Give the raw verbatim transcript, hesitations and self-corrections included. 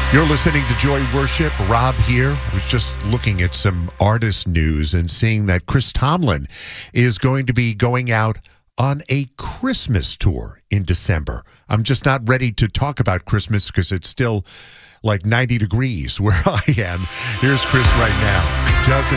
You're listening to Joy Worship. Rob here. I was just looking at some artist news and seeing that Chris Tomlin is going to be going out on a Christmas tour in December. I'm just not ready to talk about Christmas because it's still like ninety degrees where I am. Here's Chris right now. Doesn't